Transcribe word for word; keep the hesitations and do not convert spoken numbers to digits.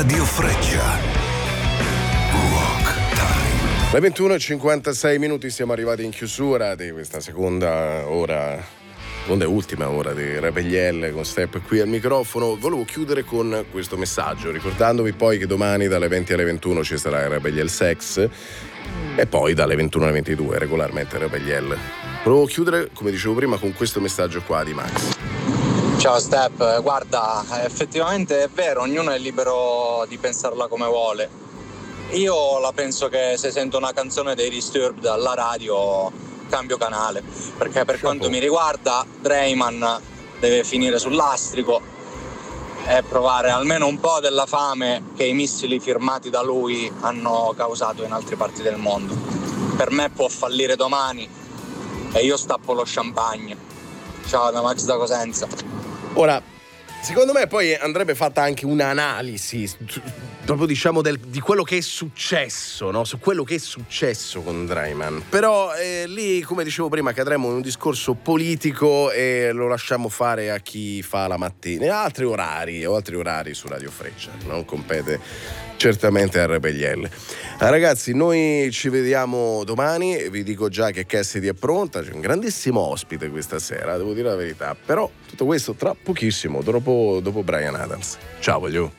Radio Freccia. Rock Time. Le ventuno e cinquantasei minuti, siamo arrivati in chiusura di questa seconda ora, seconda e ultima ora di Rebellielle con Step qui al microfono. Volevo chiudere con questo messaggio, ricordandovi poi che domani dalle venti alle ventuno ci sarà il Rebellielle Sex e poi dalle ventuno alle ventidue regolarmente Rebellielle. Volevo chiudere, come dicevo prima, con questo messaggio qua di Max. Ciao Step, guarda, effettivamente è vero, ognuno è libero di pensarla come vuole. Io la penso che se sento una canzone dei Disturbed alla radio cambio canale, perché per quanto mi riguarda Draiman deve finire sul lastrico e provare almeno un po' della fame che i missili firmati da lui hanno causato in altre parti del mondo. Per me può fallire domani e io stappo lo champagne. Ciao da Max da Cosenza. Ora, secondo me poi andrebbe fatta anche un'analisi proprio, diciamo, del, di quello che è successo, no? Su quello che è successo con Draiman. Però eh, lì, come dicevo prima, cadremo in un discorso politico e lo lasciamo fare a chi fa la mattina e altri orari o altri orari su Radio Freccia. Non compete certamente a Rebellielle. Ah, ragazzi, noi ci vediamo domani e vi dico già che Cassidy è pronta, c'è un grandissimo ospite questa sera, devo dire la verità. Però tutto questo tra pochissimo, dopo, dopo Bryan Adams. Ciao, voglio.